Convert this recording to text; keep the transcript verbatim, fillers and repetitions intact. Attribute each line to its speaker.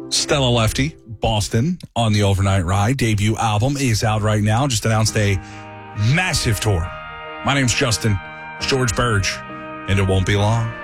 Speaker 1: Stella Lefty, Boston, on the Overnight Ride. Debut album is out right now. Just announced a massive tour. My name's Justin. It's George Burge, and it won't be long.